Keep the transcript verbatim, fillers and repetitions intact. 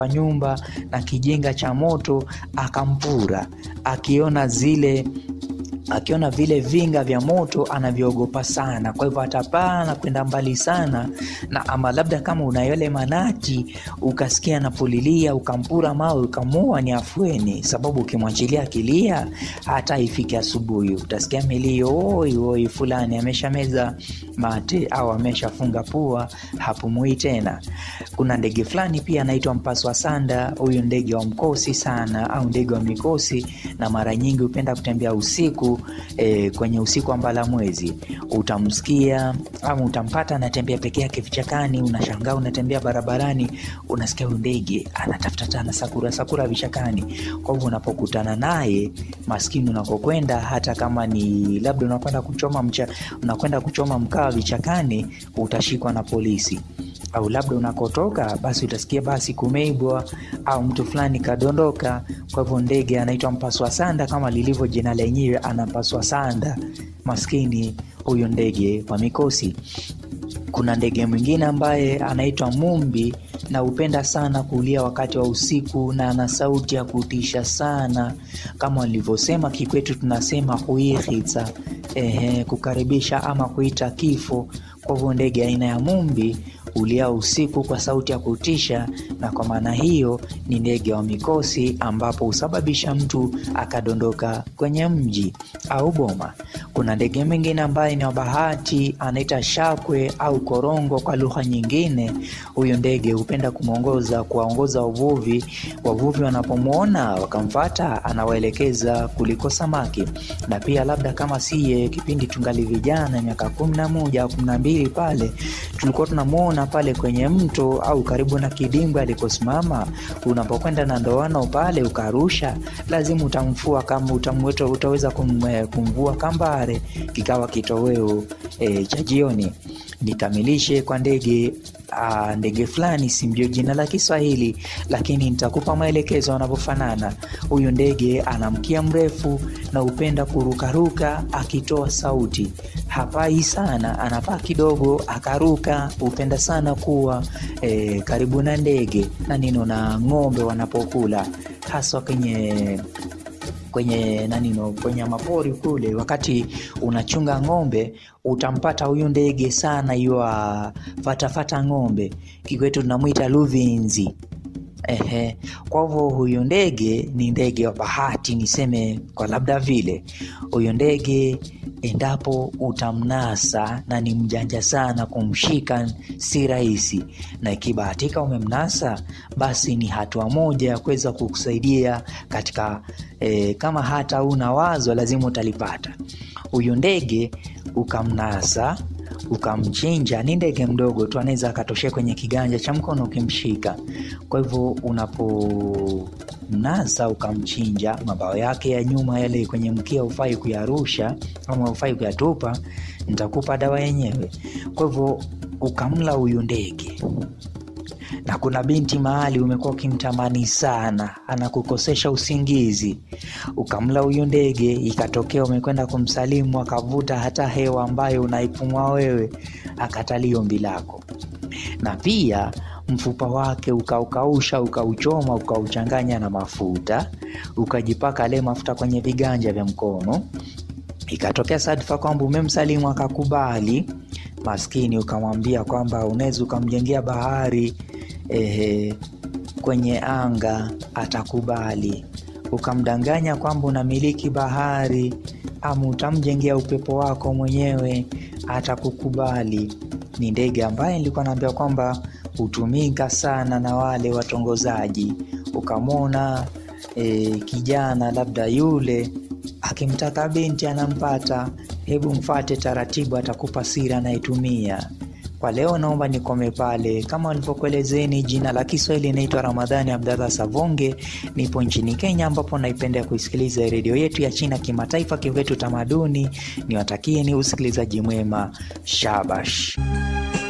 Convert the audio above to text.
nyumba na kijenga cha moto akampura, akiona zile akiona vile vinga vya moto anavyogopa sana. Kwa hivyo atapaa na kwenda mbali sana, na ama labda kama una yale manati ukasikia anapolilia ukampura mawe ukamua, ni afueni, sababu ukimwachilia kilia hata ifike asubuhi utasikia milio, oi oi fulani ameshameza mate au ameshafunga pua, hapumui tena. Kuna ndege fulani pia anaitwa mpaswa sanda. Huyu ndege wa mkosi sana au ndege wa mikosi, na mara nyingi upenda kutembea usiku e, kwenye usiku ambala mwezi. Utamsikia au utampata anatembea peke yake vichakani, unashangaa unatembea barabarani unasikia ndege anatafuta tana sakura sakura vichakani. Kwa hivyo unapokutana naye maskini unakokwenda, hata kama ni labda unakwenda kuchoma mcha unakwenda kuchoma mkaa vichakani, utashikwa na polisi. Au labda unakotoka basi utasikia basi kumeibwa au mtu fulani kadondoka. Kwa hivyo ndege anaitwa mpaswa sanda, kama lilivyo jina lenyewe, anapaswa sanda maskini huyo ndege wa mikosi. Kuna ndege mwingine ambaye anaitwa mumbi, na upenda sana kulia wakati wa usiku, na ana sauti ya kutisha sana, kama walivyosema kikwetu tunasema huihita, ehe, kukaribisha ama kuita kifo. Kwa hivyo ndege aina ya mumbi ulia usiku kwa sauti ya kutisha, na kwa maana hiyo ni ndege wa mikosi, ambapo usababisha mtu akadondoka kwenye mji au boma. Kuna ndege mwingine ambaye ni wa bahati, anaita shakwe au korongo kwa lugha nyingine. Huyo ndege hupenda kumuongoza kuwaongoza wavuvi. Wavuvi wanapomuona wakamfuata, anawaelekeza kuliko samaki. Na pia labda kama siye kipindi tungali vijana miaka kumi na moja au kumi na mbili pale, tulikuwa tunamuona pale kwenye mto au karibu na kidimbwi alikosimama. Unapokwenda na ndoano pale ukarusha, lazima utamfua, kama utamweta utaweza kum, kumvua kambare kikawa kitoweo e, cha jioni. Nikamilishe kwa ndege a, ndege fulani simjui jina la Kiswahili, lakini nitakupa maelekezo wanapofanana. Huyu ndege ana mkia mrefu na upenda kurukaruka akitoa sauti. Hapai sana, anapaa kidogo akaruka. Upenda sana kuwa e, karibu na ndege na nino na ng'ombe wanapokula, hasa kwenye kwenye nanino kwenye mapori kule. Wakati unachunga ng'ombe utampata huyu ndege sana, yua fatafata ng'ombe, kikwetu tunamuita luvinzi. Ehe, kwa hivyo huyu ndege ni ndege wa bahati, niseme kwa labda vile. Huyu ndege endapo utamnasa, na ni mjanja sana, kumshika si rahisi, na ikibahatika umemnasa basi ni hatua moja ya kuweza kukusaidia katika e, kama hata una wazo lazima utalipata. Huyu ndege ukamnasa ukamchinja, ni ndege mdogo tu, anaweza akatoshea kwenye kiganja cha mkono ukimshika. Kwa hivyo unapomnasa ukamchinja, mabawa yake ya nyuma yale kwenye mkia ufai kuyarusha ama ufai kuyatupa, nitakupa dawa yenyewe. Kwa hivyo ukamla huyu ndege. Na kuna binti mahali umekuwa ukimtamani sana, anakukosesha usingizi, ukamla huyu ndege, ikatokea umekwenda kumsalimu akavuta hata hewa ambayo unaipumua wewe, akatalii ombi lako. Na pia mfupa wake ukaukausha, ukauchoma, ukauchanganya na mafuta, ukajipaka ile mafuta kwenye viganja vya mkono. Ikatokea sadfa kwamba umemsalimu akakubali, maskini ukamwambia kwamba unaweza ukamjengea bahari ehe kwenye anga, atakubali. Ukamdanganya kwamba unamiliki bahari, ama utamjengea upepo wako mwenyewe, atakukubali. Ni ndege ambaye nilikuwa naambia kwamba hutumika sana na wale watongozaji. Ukamwona e, kijana labda yule akimtaka binti anampata, hebu mfate taratibu, atakupa siri anaitumia. Kwa leo naomba nikome pale. Kama walivyokuelezeni, jina la Kiswahili naitwa Ramadhani Abdalla Savonge. Nipo nchini Kenya, ambapo naipenda kuisikiliza redio yetu ya China kimataifa, kikwetu tamaduni. Niwatakie ni usikilizaji mwema. Shabash.